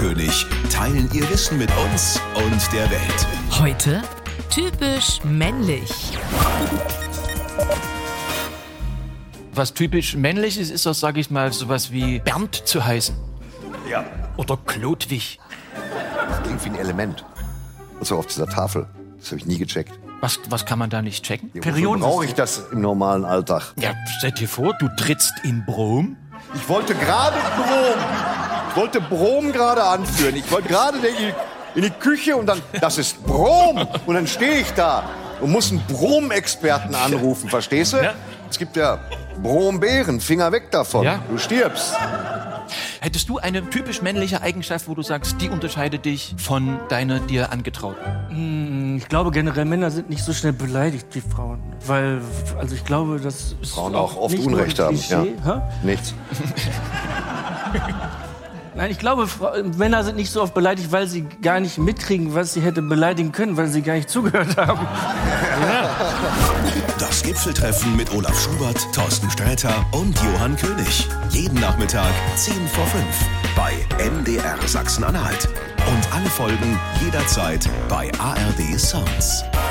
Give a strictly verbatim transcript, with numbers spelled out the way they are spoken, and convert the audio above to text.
König teilen ihr Wissen mit uns und der Welt. Heute typisch männlich. Was typisch männlich ist, ist das, sag ich mal, sowas wie Bernd zu heißen. Ja. Oder Klodwig. Das klingt wie ein Element. Und so auf dieser Tafel. Das habe ich nie gecheckt. Was, was kann man da nicht checken? Ja, wofür brauche ich das im normalen Alltag? Ja, stell dir vor, du trittst in Brom. Ich wollte gerade Brom. Ich wollte Brom gerade anführen. Ich wollte gerade in die, in die Küche und dann, das ist Brom. Und dann stehe ich da und muss einen Brom-Experten anrufen, verstehst du? Ja. Es gibt ja Brombeeren, Finger weg davon. Ja. Du stirbst. Hättest du eine typisch männliche Eigenschaft, wo du sagst, die unterscheidet dich von deiner dir Angetrauten? Ich glaube generell, Männer sind nicht so schnell beleidigt wie Frauen. Weil, also ich glaube, das ist Frauen auch oft nicht nur ein Unrecht haben. Klischee. Ja. Hä? Nichts. Nein, ich glaube, Fra- Männer sind nicht so oft beleidigt, weil sie gar nicht mitkriegen, was sie hätte beleidigen können, weil sie gar nicht zugehört haben. Das Gipfeltreffen mit Olaf Schubert, Thorsten Sträter und Johann König. Jeden Nachmittag zehn vor fünf bei M D R Sachsen-Anhalt. Und alle Folgen jederzeit bei A R D Sounds.